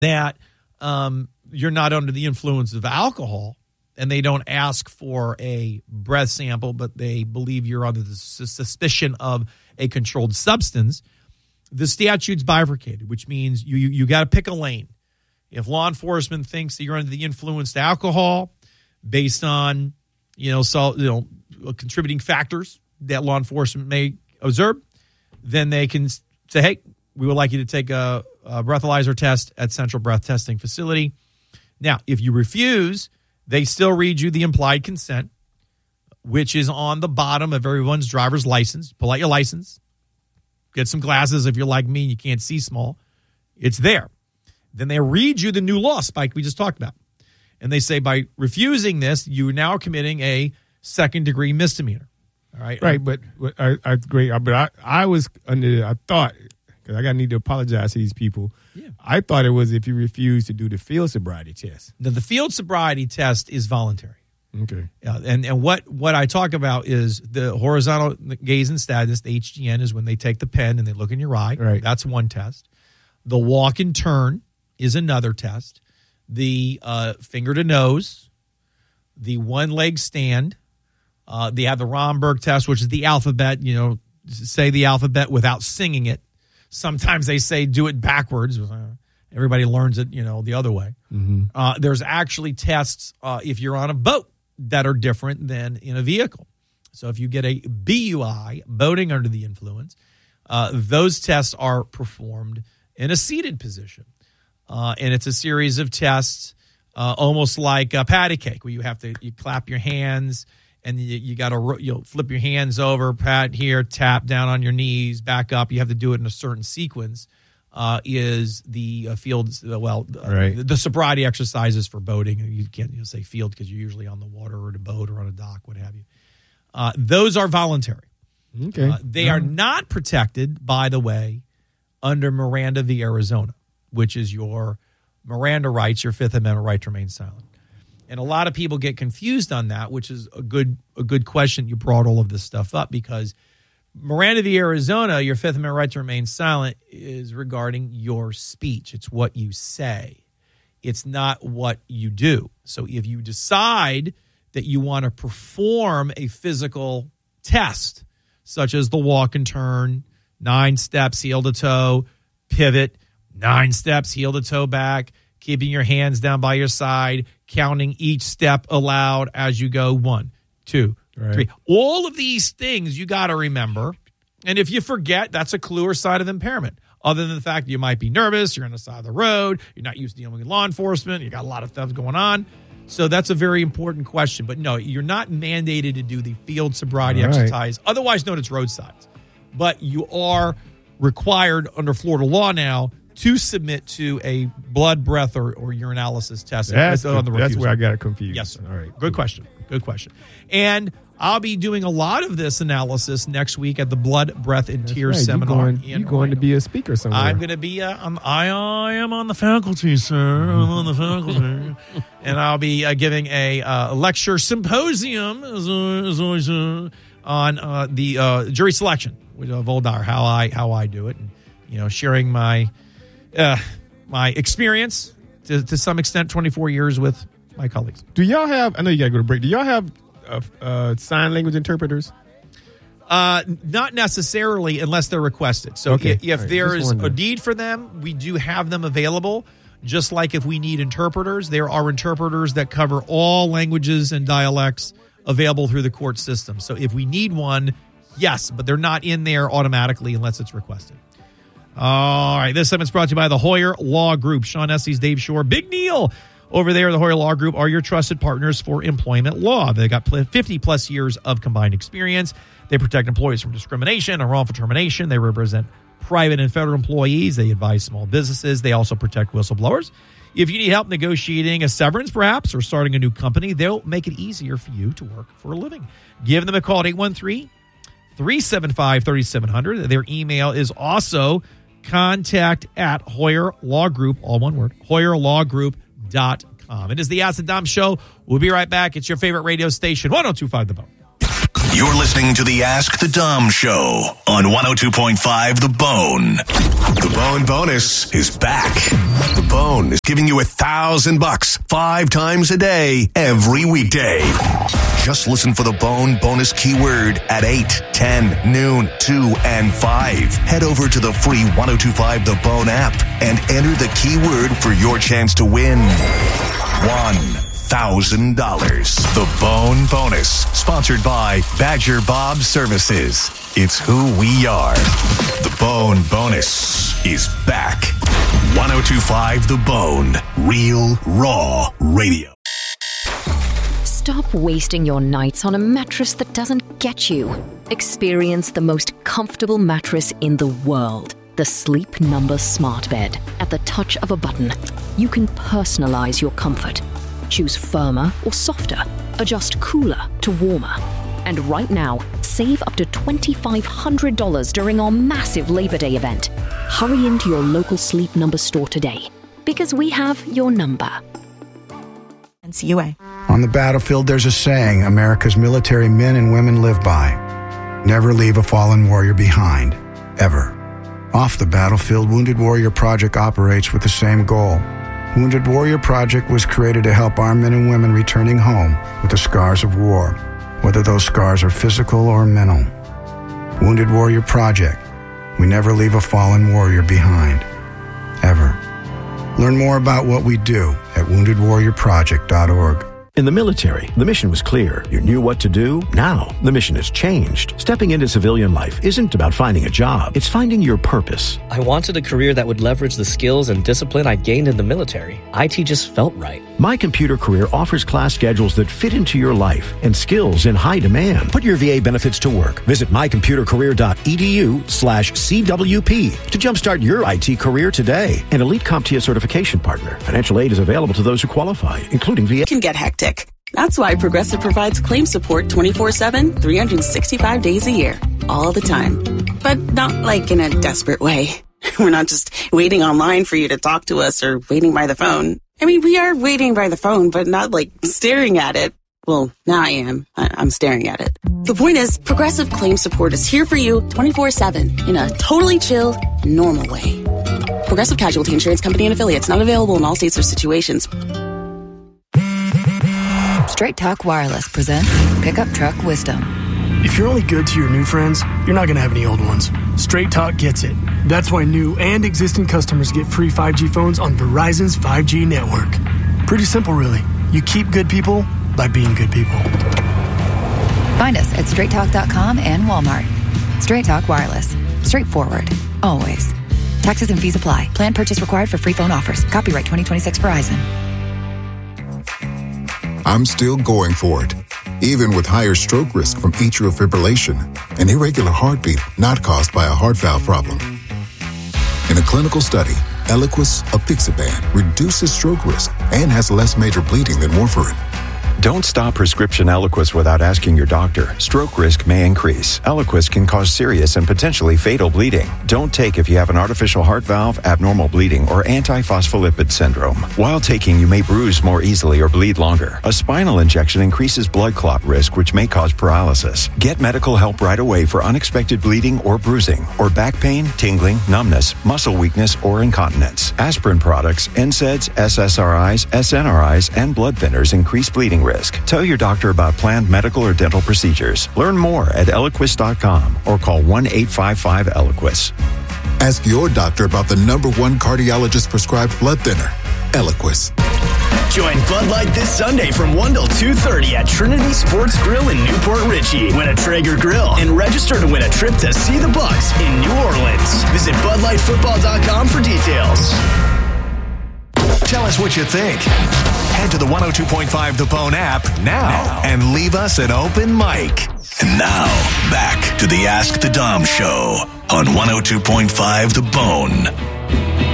that you're not under the influence of alcohol, and they don't ask for a breath sample, but they believe you're under the suspicion of a controlled substance, the statute's bifurcated, which means you got to pick a lane. If law enforcement thinks that you're under the influence of alcohol based on, contributing factors that law enforcement may observe, then they can say, hey, we would like you to take a breathalyzer test at Central Breath Testing Facility. Now, if you refuse, they still read you the implied consent, which is on the bottom of everyone's driver's license. Pull out your license. Get some glasses if you're like me and you can't see small. It's there. Then they read you the new law, Spike, we just talked about. And they say by refusing this, you are now committing a second-degree misdemeanor. All right? Right, but I agree. But I was under, I thought, because I need to apologize to these people. Yeah. I thought it was if you refuse to do the field sobriety test. The field sobriety test is voluntary. Okay. And what I talk about is the horizontal gaze and status, the HGN, is when they take the pen and they look in your eye. Right. That's one test. The walk and turn is another test. The finger to nose, the one leg stand. They have the Romberg test, which is the alphabet, say the alphabet without singing it. Sometimes they say do it backwards. Everybody learns it, the other way. Mm-hmm. There's actually tests if you're on a boat that are different than in a vehicle. So if you get a BUI, boating under the influence, those tests are performed in a seated position. And it's a series of tests almost like a patty cake where you clap your hands and you got to flip your hands over, pat here, tap down on your knees, back up. You have to do it in a certain sequence. Is the field the sobriety exercises for boating. You can't say field because you're usually on the water or the boat or on a dock, what have you. Those are voluntary. Okay. They are not protected, by the way, under Miranda v. Arizona, which is your Miranda rights, your Fifth Amendment right to remain silent. And a lot of people get confused on that, which is a good question. You brought all of this stuff up because Miranda v. Arizona, your Fifth Amendment right to remain silent, is regarding your speech. It's what you say. It's not what you do. So if you decide that you want to perform a physical test, such as the walk and turn, 9 steps, heel to toe, pivot, 9 steps, heel to toe back, keeping your hands down by your side, counting each step aloud as you go, 1, 2, 3. All of these things you got to remember. And if you forget, that's a clue or sign of impairment. Other than the fact that you might be nervous, you're on the side of the road, you're not used to dealing with law enforcement, you got a lot of stuff going on. So that's a very important question. But no, you're not mandated to do the field sobriety exercise, otherwise known as road signs. But you are required under Florida law now to submit to a blood, breath, or urinalysis test. That's where I got it confused. Yes, sir. All right. Good question. And I'll be doing a lot of this analysis next week at the Blood, Breath, and Tears seminar. You're going to be a speaker somewhere. I'm going to be. I am on the faculty, sir. I'm on the faculty, and I'll be giving a lecture symposium on the jury selection with Voldar, how I do it, and sharing my experience to some extent, 24 years with my colleagues. Do y'all have? I know you got to go to break. Do y'all have sign language interpreters? Not necessarily unless they're requested. So if there's a need for them, we do have them available. Just like if we need interpreters, there are interpreters that cover all languages and dialects available through the court system. So if we need one, yes, but they're not in there automatically unless it's requested. All right, this segment's brought to you by the Hoyer Law Group. Sean Estes, Dave Shore, Big Neil over there. The Hoyer Law Group are your trusted partners for employment law. They got 50-plus years of combined experience. They protect employees from discrimination and wrongful termination. They represent private and federal employees. They advise small businesses. They also protect whistleblowers. If you need help negotiating a severance, perhaps, or starting a new company, they'll make it easier for you to work for a living. Give them a call at 813-375-3700. Their email is also contact@Hoyer Law Group, all one word, HoyerLawGroup.com. It is the Acid Dom Show. We'll be right back. It's your favorite radio station, 102.5 The Bone. You're listening to the Ask the Dom Show on 102.5 The Bone. The Bone Bonus is back. The Bone is giving you $1,000 5 times a day, every weekday. Just listen for the Bone Bonus keyword at 8, 10, noon, 2, and 5. Head over to the free 102.5 The Bone app and enter the keyword for your chance to win $1,000. The Bone Bonus, sponsored by Badger Bob Services. It's who we are. The Bone Bonus is back. 102.5 The Bone, real, raw radio. Stop wasting your nights on a mattress that doesn't get you. Experience the most comfortable mattress in the world. The Sleep Number Smart Bed. At the touch of a button, you can personalize your comfort. Choose firmer or softer. Adjust cooler to warmer. And right now, save up to $2,500 during our massive Labor Day event. Hurry into your local Sleep Number store today, because we have your number. NCUA. On the battlefield, there's a saying America's military men and women live by. Never leave a fallen warrior behind, ever. Off the battlefield, Wounded Warrior Project operates with the same goal. Wounded Warrior Project was created to help our men and women returning home with the scars of war, whether those scars are physical or mental. Wounded Warrior Project. We never leave a fallen warrior behind, ever. Learn more about what we do at woundedwarriorproject.org. In the military, the mission was clear. You knew what to do. Now, the mission has changed. Stepping into civilian life isn't about finding a job. It's finding your purpose. I wanted a career that would leverage the skills and discipline I gained in the military. IT just felt right. My Computer Career offers class schedules that fit into your life and skills in high demand. Put your VA benefits to work. Visit mycomputercareer.edu/CWP to jumpstart your IT career today. An elite CompTIA certification partner. Financial aid is available to those who qualify, including VA. Can get hectic. That's why Progressive provides claim support 24/7, 365 days a year, all the time. But not like in a desperate way. We're not just waiting online for you to talk to us or waiting by the phone. I mean, we are waiting by the phone, but not like staring at it. Well, now I am. I'm staring at it. The point is, Progressive claim support is here for you 24/7 in a totally chill, normal way. Progressive Casualty Insurance Company and Affiliates, not available in all states or situations. Straight Talk Wireless presents Pickup Truck Wisdom. If you're only good to your new friends, you're not going to have any old ones. Straight Talk gets it. That's why new and existing customers get free 5G phones on Verizon's 5G network. Pretty simple, really. You keep good people by being good people. Find us at straighttalk.com and Walmart. Straight Talk Wireless. Straightforward. Always. Taxes and fees apply. Plan purchase required for free phone offers. Copyright 2026 Verizon. I'm still going for it, even with higher stroke risk from atrial fibrillation, an irregular heartbeat not caused by a heart valve problem. In a clinical study, Eliquis apixaban reduces stroke risk and has less major bleeding than warfarin. Don't stop prescription Eliquis without asking your doctor. Stroke risk may increase. Eliquis can cause serious and potentially fatal bleeding. Don't take if you have an artificial heart valve, abnormal bleeding, or antiphospholipid syndrome. While taking, you may bruise more easily or bleed longer. A spinal injection increases blood clot risk, which may cause paralysis. Get medical help right away for unexpected bleeding or bruising, or back pain, tingling, numbness, muscle weakness, or incontinence. Aspirin products, NSAIDs, SSRIs, SNRIs, and blood thinners increase bleeding risk. Tell your doctor about planned medical or dental procedures. Learn more at Eliquis.com or call 1-855-ELIQUIS. Ask your doctor about the #1 cardiologist-prescribed blood thinner, Eliquis. Join Bud Light this Sunday from 1 till 2:30 at Trinity Sports Grill in Newport Richey. Win a Traeger grill and register to win a trip to see the Bucks in New Orleans. Visit BudLightFootball.com for details. Tell us what you think. Head to the 102.5 The Bone app now and leave us an open mic. And now, back to the Ask the Dom Show on 102.5 The Bone.